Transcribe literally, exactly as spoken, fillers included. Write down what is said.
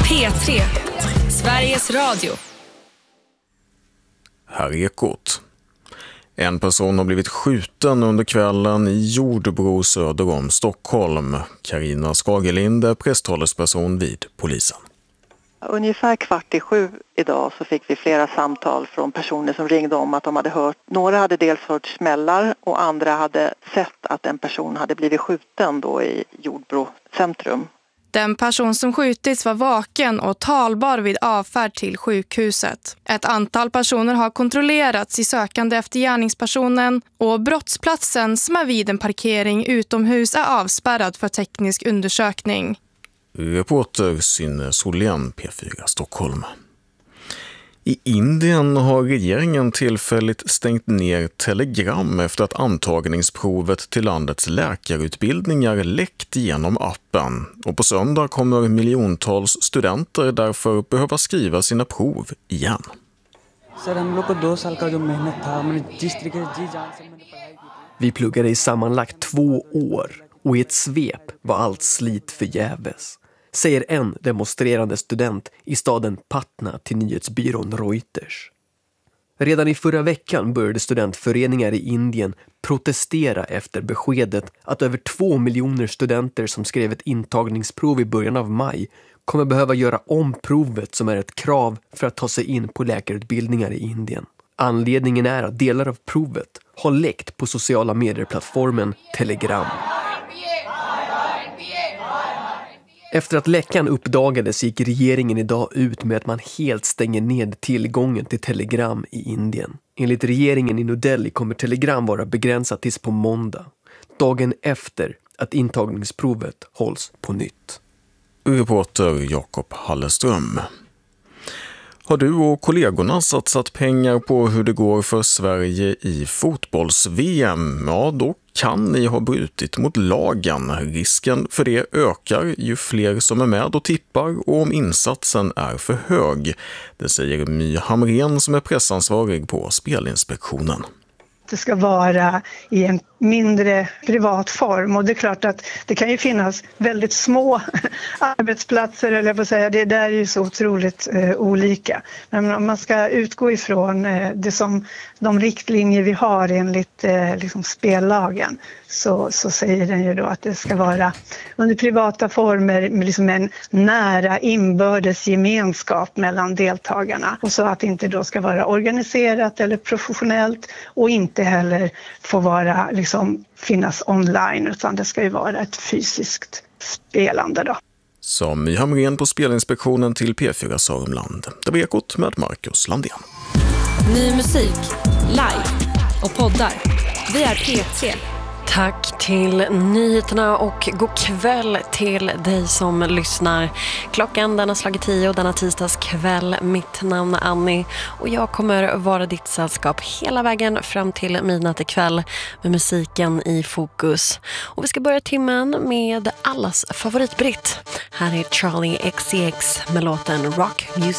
P tre, Sveriges Radio. Här är Ekot. En person har blivit skjuten under kvällen i Jordbro söder om Stockholm. Carina Skagerlind är presstalesperson vid polisen. Ungefär kvart i sju idag så fick vi flera samtal från personer som ringde om att de hade hört, några hade dels hört smällar och andra hade sett att en person hade blivit skjuten då i Jordbro centrum. Den person som skjutits var vaken och talbar vid avfärd till sjukhuset. Ett antal personer har kontrollerats i sökande efter gärningspersonen och brottsplatsen som är vid en parkering utomhus är avspärrad för teknisk undersökning. Reporter Synne Solén, P fyra Stockholm. I Indien har regeringen tillfälligt stängt ner Telegram efter att antagningsprovet till landets läkarutbildningar läckt genom appen. Och på söndag kommer miljontals studenter därför behöva skriva sina prov igen. Vi pluggade i sammanlagt två år och i ett svep var allt slit förgäves, säger en demonstrerande student i staden Patna till nyhetsbyrån Reuters. Redan i förra veckan började studentföreningar i Indien protestera efter beskedet att över två miljoner studenter som skrev ett intagningsprov i början av maj kommer behöva göra om provet som är ett krav för att ta sig in på läkarutbildningar i Indien. Anledningen är att delar av provet har läckt på sociala medieplattformen Telegram. Efter att läckan uppdagades gick regeringen idag ut med att man helt stänger ned tillgången till Telegram i Indien. Enligt regeringen i New Delhi kommer Telegram vara begränsat tills på måndag, dagen efter att intagningsprovet hålls på nytt. Reporter Jakob Halleström. Har du och kollegorna satsat pengar på hur det går för Sverige i fotbolls-V M? Ja, då kan ni ha brutit mot lagen. Risken för det ökar ju fler som är med och tippar och om insatsen är för hög. Det säger My Hamrén som är pressansvarig på Spelinspektionen. Det ska vara i en mindre privat form och det är klart att det kan ju finnas väldigt små arbetsplatser eller vad säga, det där är ju så otroligt eh, olika. Men om man ska utgå ifrån eh, det som de riktlinjer vi har enligt eh, liksom spellagen så, så säger den ju då att det ska vara under privata former med liksom en nära inbördes gemenskap mellan deltagarna och så att det inte då ska vara organiserat eller professionellt och inte heller få vara liksom finnas online utan det ska ju vara ett fysiskt spelande då. Som My Hamrén på Spelinspektionen till P fyra Sörmland. Det var Ekot med Marcus Landén. Ny musik, live och poddar. Vi är P tre. Tack till nyheterna och god kväll till dig som lyssnar. Klockan den har slagit tio och denna tisdagskväll. Mitt namn är Annie och jag kommer vara ditt sällskap hela vägen fram till midnatt ikväll med musiken i fokus. Och vi ska börja timmen med allas favoritbritt. Här är Charlie X C X med låten Rock Music.